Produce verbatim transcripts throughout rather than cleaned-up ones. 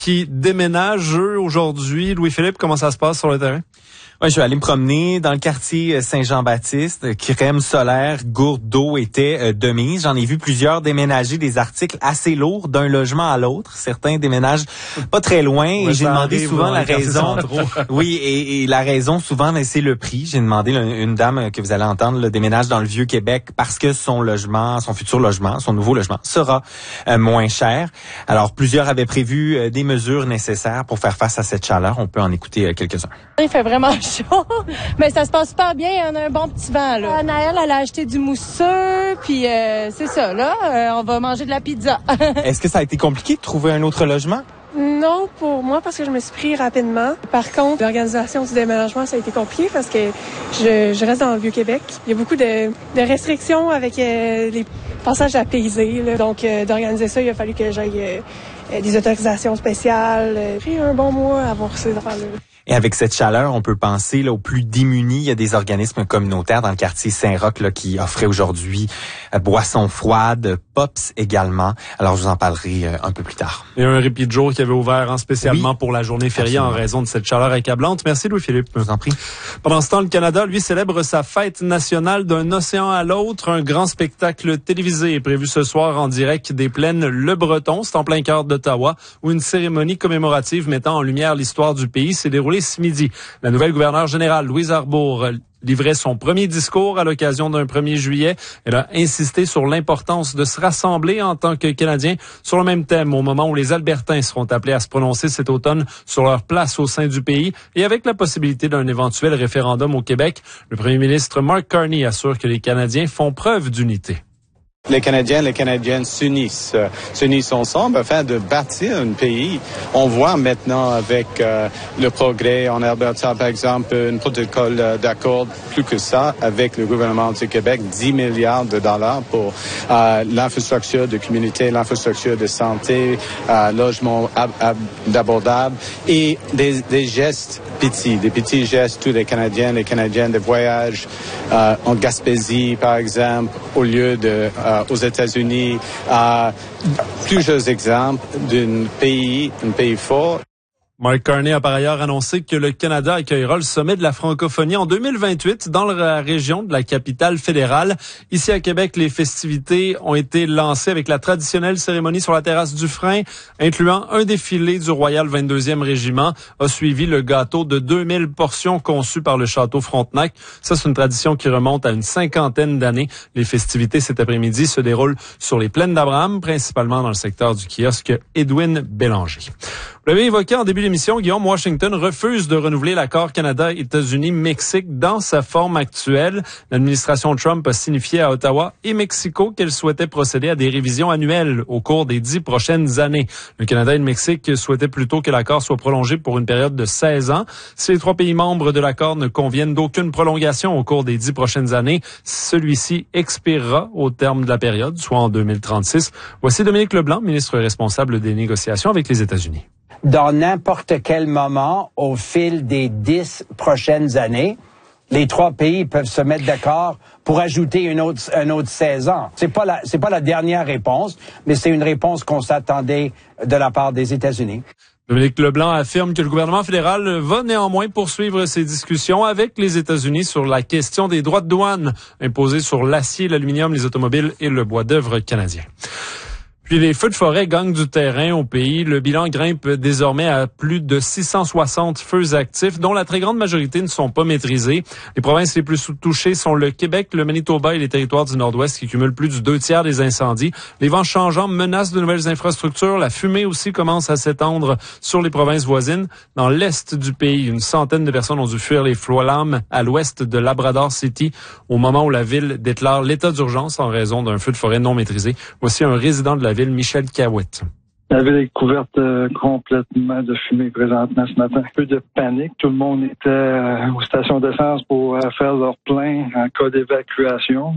qui déménagent, eux, aujourd'hui. Louis-Philippe, comment ça se passe sur le terrain? Ouais, je vais aller me promener dans le quartier Saint-Jean-Baptiste. Crème solaire, gourde d'eau étaient euh, de mise. J'en ai vu plusieurs déménager des articles assez lourds d'un logement à l'autre. Certains déménagent pas très loin. Ouais, et j'ai demandé arrive, souvent la hein, raison. Oui, et, et la raison souvent, ben, c'est le prix. J'ai demandé là, une dame que vous allez entendre, le déménage dans le Vieux-Québec parce que son logement, son futur logement, son nouveau logement sera euh, moins cher. Alors, plusieurs avaient prévu euh, des mesures nécessaires pour faire face à cette chaleur. On peut en écouter euh, quelques-uns. Il fait vraiment chaud, mais ça se passe super bien. On a un bon petit vent, là. Naël, elle a acheté du mousseux, puis euh, c'est ça, là. Euh, on va manger de la pizza. Est-ce que ça a été compliqué de trouver un autre logement? Non, pour moi, parce que je me suis pris rapidement. Par contre, l'organisation du déménagement, ça a été compliqué parce que je, je reste dans le Vieux-Québec. Il y a beaucoup de, de restrictions avec euh, les passages à payser, là. Donc, euh, d'organiser ça, il a fallu que j'aille euh, des autorisations spéciales. J'ai pris un bon mois à avoir ces affaires-là. Et avec cette chaleur, on peut penser là, aux plus démunis. Il y a des organismes communautaires dans le quartier Saint-Roch là, qui offraient aujourd'hui euh, boissons froides, pops également. Alors, je vous en parlerai euh, un peu plus tard. Il y a un répit de jour qui avait ouvert hein, spécialement oui, pour la journée fériée absolument. En raison de cette chaleur accablante. Merci Louis-Philippe. Je vous en prie. Pendant ce temps, le Canada, lui, célèbre sa fête nationale d'un océan à l'autre. Un grand spectacle télévisé est prévu ce soir en direct des plaines Le Breton. C'est en plein cœur d'Ottawa où une cérémonie commémorative mettant en lumière l'histoire du pays s'est déroulée ce midi. La nouvelle gouverneure générale, Louise Arbour, livrait son premier discours à l'occasion d'un premier juillet. Elle a insisté sur l'importance de se rassembler en tant que Canadiens sur le même thème au moment où les Albertains seront appelés à se prononcer cet automne sur leur place au sein du pays et avec la possibilité d'un éventuel référendum au Québec. Le premier ministre Mark Carney assure que les Canadiens font preuve d'unité. Les Canadiens, les Canadiennes s'unissent, euh, s'unissent ensemble afin de bâtir un pays. On voit maintenant avec euh, le progrès en Alberta, par exemple, un protocole euh, d'accord plus que ça avec le gouvernement du Québec, dix milliards de dollars pour euh, l'infrastructure de communauté, l'infrastructure de santé, euh, logement ab- ab- abordable et des, des gestes petits, des petits gestes, tous les Canadiens, les Canadiennes, des voyages euh, en Gaspésie, par exemple, au lieu de euh, aux États-Unis, à plusieurs exemples d'un pays, un pays fort. Mark Carney a par ailleurs annoncé que le Canada accueillera le sommet de la francophonie en deux mille vingt-huit dans la région de la capitale fédérale. Ici à Québec, les festivités ont été lancées avec la traditionnelle cérémonie sur la terrasse du Frein, incluant un défilé du Royal vingt-deuxième Régiment. A suivi le gâteau de deux mille portions conçu par le Château Frontenac. Ça, c'est une tradition qui remonte à une cinquantaine d'années. Les festivités cet après-midi se déroulent sur les plaines d'Abraham, principalement dans le secteur du kiosque Edwin Bélanger. Vous l'avez évoqué en début d'émission, Guillaume, Washington refuse de renouveler l'accord Canada-États-Unis-Mexique dans sa forme actuelle. L'administration Trump a signifié à Ottawa et Mexico qu'elle souhaitait procéder à des révisions annuelles au cours des dix prochaines années. Le Canada et le Mexique souhaitaient plutôt que l'accord soit prolongé pour une période de seize ans. Si les trois pays membres de l'accord ne conviennent d'aucune prolongation au cours des dix prochaines années, celui-ci expirera au terme de la période, soit en deux mille trente-six. Voici Dominique Leblanc, ministre responsable des négociations avec les États-Unis. Dans n'importe quel moment, au fil des dix prochaines années, les trois pays peuvent se mettre d'accord pour ajouter une autre, un autre seize ans. C'est pas la, c'est pas la dernière réponse, mais c'est une réponse qu'on s'attendait de la part des États-Unis. Dominique Leblanc affirme que le gouvernement fédéral va néanmoins poursuivre ses discussions avec les États-Unis sur la question des droits de douane imposés sur l'acier, l'aluminium, les automobiles et le bois d'œuvre canadien. Puis les feux de forêt gagnent du terrain au pays. Le bilan grimpe désormais à plus de six cent soixante feux actifs, dont la très grande majorité ne sont pas maîtrisés. Les provinces les plus touchées sont le Québec, le Manitoba et les territoires du Nord-Ouest qui cumulent plus du deux tiers des incendies. Les vents changeants menacent de nouvelles infrastructures. La fumée aussi commence à s'étendre sur les provinces voisines. Dans l'est du pays, une centaine de personnes ont dû fuir les flammes à l'ouest de Labrador City au moment où la ville déclare l'état d'urgence en raison d'un feu de forêt non maîtrisé. Voici un résident de la ville, Michel Cahouette. La ville est couverte euh, complètement de fumée présentement ce matin. Un peu de panique. Tout le monde était euh, aux stations d'essence pour euh, faire leur plein en cas d'évacuation.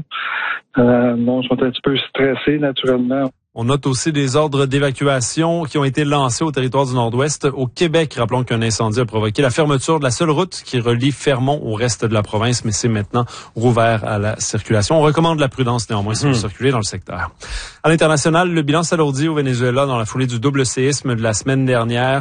Euh, bon, ils sont un petit peu stressés naturellement. On note aussi des ordres d'évacuation qui ont été lancés au territoire du Nord-Ouest. Au Québec, rappelons qu'un incendie a provoqué la fermeture de la seule route qui relie Fermont au reste de la province, mais c'est maintenant rouvert à la circulation. On recommande la prudence néanmoins si vous circulez dans le secteur. À l'international, le bilan s'alourdit au Venezuela dans la foulée du double séisme de la semaine dernière.